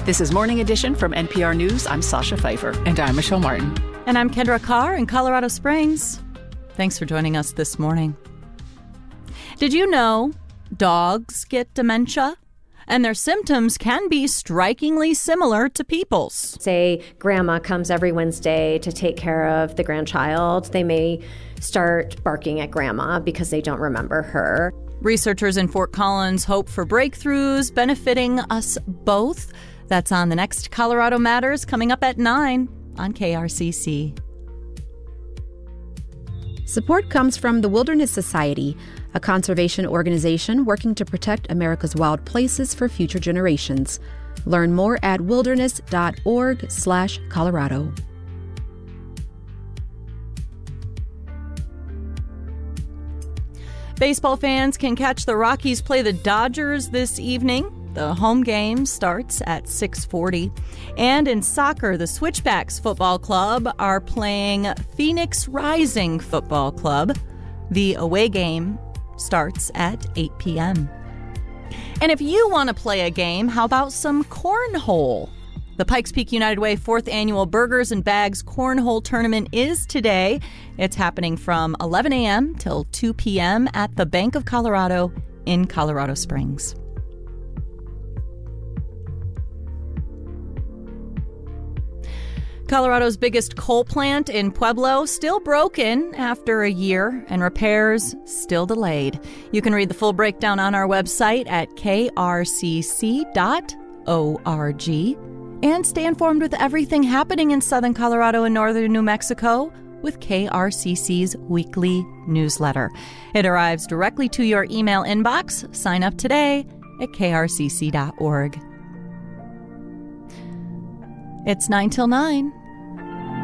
This is Morning Edition from NPR News. I'm Sasha Pfeiffer. And I'm Michelle Martin. And I'm Kendra Carr in Colorado Springs. Thanks for joining us this morning. Did you know dogs get dementia? And their symptoms can be strikingly similar to people's. Say grandma comes every Wednesday to take care of the grandchild. They may start barking at grandma because they don't remember her. Researchers in Fort Collins hope for breakthroughs benefiting us both. That's on the next Colorado Matters coming up at 9 on KRCC. Support comes from the Wilderness Society, a conservation organization working to protect America's wild places for future generations. Learn more at wilderness.org/Colorado. Baseball fans can catch the Rockies play the Dodgers this evening. The home game starts at 6:40. And in soccer, the Switchbacks Football Club are playing Phoenix Rising Football Club. The away game starts at 8 p.m. And if you want to play a game, how about some cornhole? The Pikes Peak United Way 4th Annual Burgers and Bags Cornhole Tournament is today. It's happening from 11 a.m. till 2 p.m. at the Bank of Colorado in Colorado Springs. Colorado's biggest coal plant in Pueblo still broken after a year and repairs still delayed. You can read the full breakdown on our website at krcc.org and stay informed with everything happening in southern Colorado and northern New Mexico with KRCC's weekly newsletter. It arrives directly to your email inbox. Sign up today at krcc.org. It's 9 till 9.